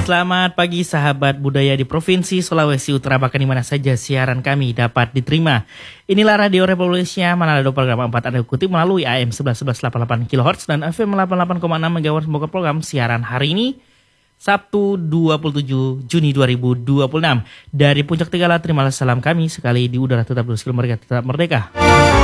Selamat pagi sahabat budaya di Provinsi Sulawesi Utara, bahkan di mana saja siaran kami dapat diterima. Inilah Radio Republik Indonesia, Manado program 4 Anda ikuti melalui AM 1188 kHz dan FM 88,6 MHz. Semoga program siaran hari ini Sabtu 27 Juni 2026 dari Puncak Tegala. Terimalah salam kami sekali di udara tetap bersekali mereka tetap merdeka.